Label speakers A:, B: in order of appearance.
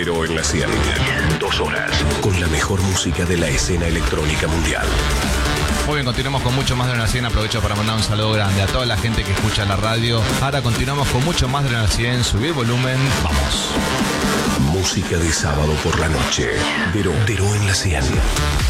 A: Dero en la 100. 2 horas con la mejor música de la escena electrónica mundial.
B: Muy bien, continuamos con mucho más de Dero en la 100. Aprovecho para mandar un saludo grande a toda la gente que escucha la radio. Ahora continuamos con mucho más de Dero en la 100. Subí el volumen, vamos.
A: Música de sábado por la noche. Dero en la 100.